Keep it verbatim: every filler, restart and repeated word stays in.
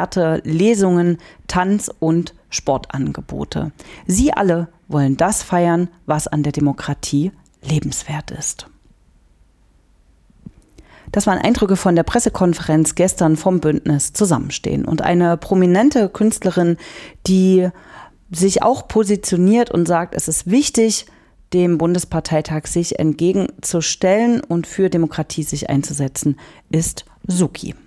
Konzerte, Lesungen, Tanz- und Sportangebote. Sie alle wollen das feiern, was an der Demokratie lebenswert ist. Das waren Eindrücke von der Pressekonferenz gestern vom Bündnis Zusammenstehen. Und eine prominente Künstlerin, die sich auch positioniert und sagt, es ist wichtig, dem Bundesparteitag sich entgegenzustellen und für Demokratie sich einzusetzen, ist Suki.